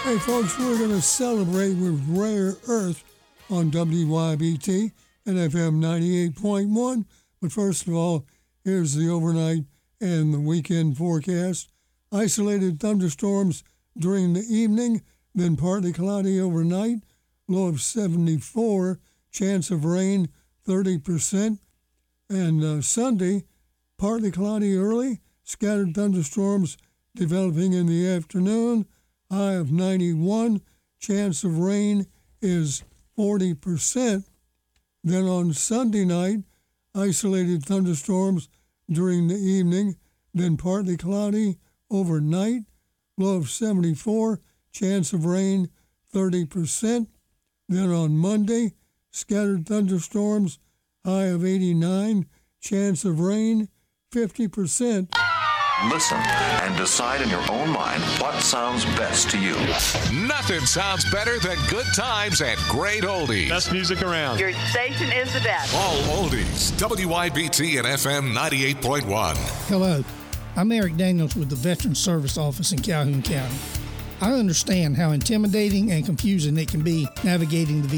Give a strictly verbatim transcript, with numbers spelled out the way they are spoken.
Hey, folks, we're going to celebrate with Rare Earth on W Y B T and F M ninety-eight point one. But first of all, here's the overnight and the weekend forecast. Isolated thunderstorms during the evening, then partly cloudy overnight. Low of seventy-four. Chance of rain, thirty percent. And uh, Sunday, partly cloudy early. Scattered thunderstorms developing in the afternoon. High of ninety-one. Chance of rain is forty percent. Then on Sunday night, isolated thunderstorms during the evening, then partly cloudy overnight. Low of seventy-four. Chance of rain, thirty percent. Then on Monday, scattered thunderstorms, high of eighty-nine. Chance of rain, fifty percent. Listen and decide in your own mind what sounds best to you. Nothing sounds better than good times and great oldies. Best music around. Your station is the best. All oldies. W Y B T and F M ninety-eight point one. Hello, I'm Eric Daniels with the Veteran Service Office in Calhoun County. I understand how intimidating and confusing it can be navigating the V